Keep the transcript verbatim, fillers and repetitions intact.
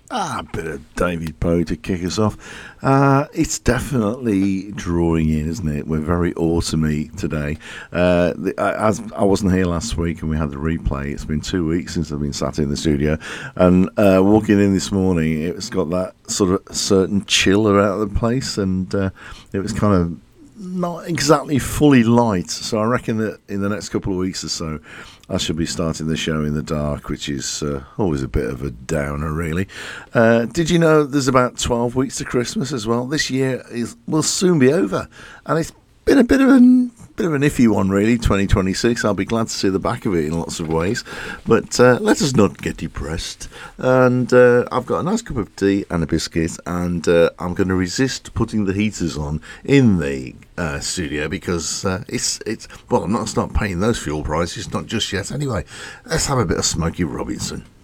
Ah, a bit of David Bowie to kick us off. Uh, it's definitely drawing in, isn't it? We're very autumny today. Uh, the, as I wasn't here last week and we had the replay, it's been two weeks since I've been sat in the studio. And uh, walking in this morning, it's got that sort of certain chill about the place, and uh, it was kind of not exactly fully light. So I reckon that in the next couple of weeks or so, I should be starting the show in the dark, which is uh, always a bit of a downer, really. Uh, did you know there's about twelve weeks to Christmas as well? This year is, will soon be over, and it's been a bit of an bit of an iffy one, really. twenty twenty-six. I'll be glad to see the back of it in lots of ways, but uh, let us not get depressed. And uh, I've got a nice cup of tea and a biscuit, and uh, I'm going to resist putting the heaters on in the uh, studio because uh, it's it's well, I'm not start paying those fuel prices, not just yet. Anyway, let's have a bit of Smokey Robinson.